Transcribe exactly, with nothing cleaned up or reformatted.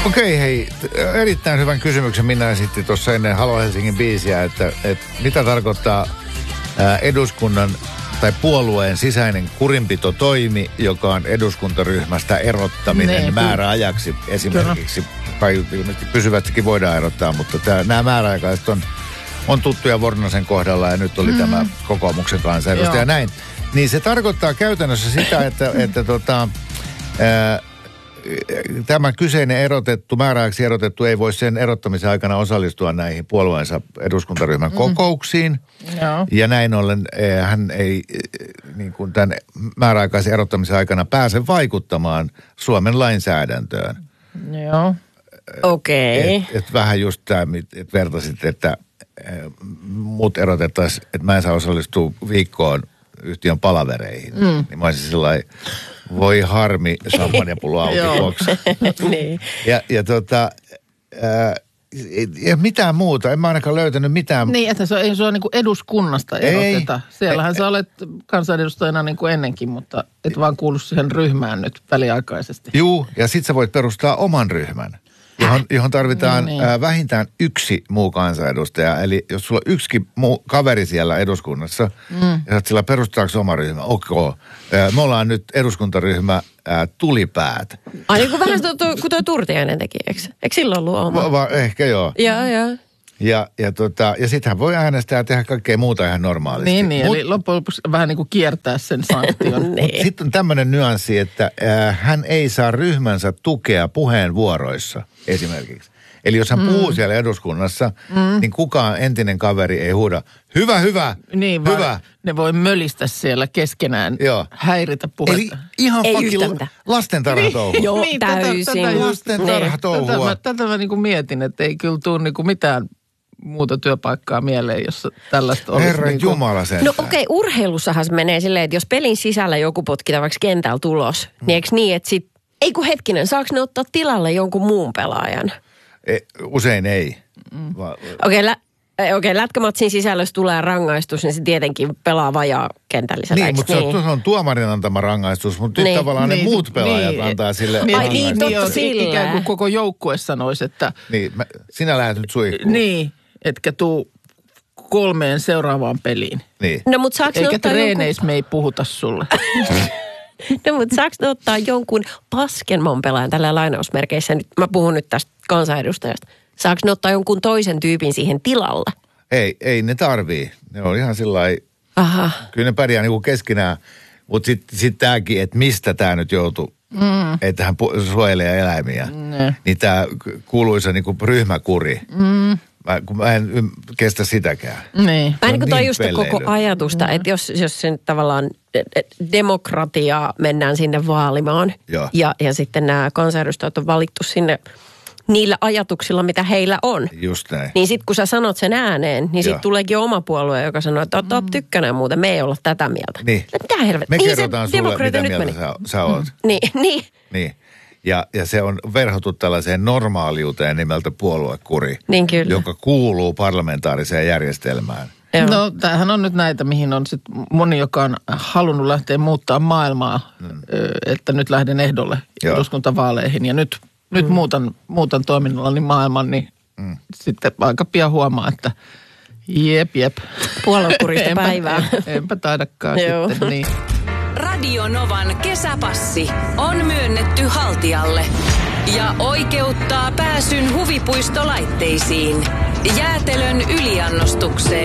Okei, hei. Erittäin hyvän kysymyksen Minna esitti tuossa ennen Halo Helsingin biisiä, että, että mitä tarkoittaa ää, eduskunnan tai puolueen sisäinen kurinpitotoimi, joka on eduskuntaryhmästä erottaminen ne, määräajaksi esimerkiksi. Tai pysyvästikin voidaan erottaa, mutta tämä, nämä määräaikaiset on, on tuttuja Vornasen kohdalla ja nyt oli mm. tämä kokoomuksen kansanedustaja ja näin. Niin se tarkoittaa käytännössä sitä, että, että tota, ää, tämä kyseinen erotettu, määräajaksi erotettu ei voi sen erottamisen aikana osallistua näihin puolueensa eduskuntaryhmän mm. kokouksiin. Joo. Ja näin ollen hän ei niin kuin tämän määräaikaisen erottamisen aikana pääse vaikuttamaan Suomen lainsäädäntöön. Joo. Okei. Okay. Et, et vähän just tämä, että vertaisit, että mut erotettaisiin, että mä en saa osallistua viikkoon yhtiön palavereihin. Mm. Niin mä olisin sellainen, voi harmi, samppanjapullo auki boksi. Niin. Ja, ja tota, ää, ja mitään muuta. En mä ainakaan löytänyt mitään. Niin, että se, ei se ole niin kuin eduskunnasta eroteta. Ei. Siellähän ei, sä olet kansanedustajana niin kuin ennenkin, mutta et vaan kuulu siihen ryhmään nyt väliaikaisesti. Juu, ja sit sä voit perustaa oman ryhmän, johon, johon tarvitaan no niin. ää, vähintään yksi muu kansanedustaja. Eli jos sulla on yksikin muu kaveri siellä eduskunnassa, mm. ja sä sillä perustetaanko oma ryhmä, okei. Okay. Me ollaan nyt eduskuntaryhmä ää, tulipäät. Ai niin kuin vähän to, to, kun tuo Turtiainen teki, eikö? Eikö silloin ollut oma? Va, va, ehkä joo. Joo, joo. Ja, ja, tota, ja sittenhän voi äänestää ja tehdä kaikkea muuta ihan normaalisti. Niin, niin Mut, eli loppujen lopuksi vähän niin kuin kiertää sen sanktion. niin. Sitten on tämmöinen nyanssi, että äh, hän ei saa ryhmänsä tukea puheenvuoroissa esimerkiksi. Eli jos hän mm. puhuu siellä eduskunnassa, mm. niin kukaan entinen kaveri ei huuda, hyvä, hyvä, niin, hyvä. Ne voi mölistä siellä keskenään, Joo. häiritä puhetta. Eli ihan fucking lastentarhatouhua. Niin. Joo, niin, täysin. Tätä, tätä lastentarhatouhua. Tätä, tätä, tätä mä niin kuin mietin, että ei kyllä tule niin kuin mitään muuta työpaikkaa mieleen, jossa tällaista olisi. Herran niin kuin Jumala sen. No okei, okay, urheilussahan se menee silleen, että jos pelin sisällä joku potkitaan vaikka kentällä tulos, mm. niin eikö niin, että sit, ei kun hetkinen, saako ne ottaa tilalle jonkun muun pelaajan? E, usein ei. Mm. Va- Okei, okay, lä- Okei, okay, lätkämatsin sisällössä tulee rangaistus, niin se tietenkin pelaa vajaa kentällisellä. Niin, mutta niin? se, on, se on tuomarin antama rangaistus, mutta niin, nyt tavallaan niin, ne muut pelaajat niin, antaa sille niin, Ai niin, totta sillä. Ikään kuin koko joukkue sanoisi, että niin, mä, sinä lähdet nyt suihkuun. Niin, etkä tuu kolmeen seuraavaan peliin. Niin. No, mutta saako eikä treeneissä jonkun... me ei puhuta sulle. No, mutta saako ne ottaa jonkun paskenmon pelaajan tällä lainausmerkeissä? Nyt, mä puhun nyt tästä kansanedustajasta. Saako ne ottaa jonkun toisen tyypin siihen tilalle? Ei, ei ne tarvii. Ne on ihan sillai, Aha. Kyllä ne pärjää niinku keskenään. Mutta sitten sit tämäkin, että mistä tämä nyt joutuu, mm. että hän suojelee eläimiä. Mm. Niin tämä kuuluisa niinku ryhmäkuri. Mm. Mä, kun mä en ym, kestä sitäkään. Niin. Mä en niin tajua sitä koko ajatusta, mm. että jos, jos sen tavallaan demokratiaa mennään sinne vaalimaan. Ja, ja sitten nämä kansanedustajat on valittu sinne niillä ajatuksilla, mitä heillä on. Just näin. Niin sitten kun sä sanot sen ääneen, niin sitten tuleekin oma puolue, joka sanoo, että oot mm. tykkänään muuten, me ei olla tätä mieltä. Niin. Mitä helvettiä? Me niin kerrotaan sulle, mitä mieltä sä, sä oot. Mm. Niin, niin. Niin. Ja, ja se on verhottu tällaiseen normaaliuteen nimeltä puoluekuri, niin kyllä. joka kuuluu parlamentaariseen järjestelmään. Joo. No tämähän on nyt näitä, mihin on sit moni, joka on halunnut lähteä muuttaa maailmaa, mm. että nyt lähden ehdolle Joo. eduskuntavaaleihin ja nyt, mm. nyt muutan, muutan toiminnallani maailman, niin mm. sitten aika pian huomaa, että jep jep. Puoluekurista päivää. Enpä, enpä taidakaan sitten niin. Radio Novan kesäpassi on myönnetty haltijalle ja oikeuttaa pääsyn huvipuistolaitteisiin, jäätelön yliannostukseen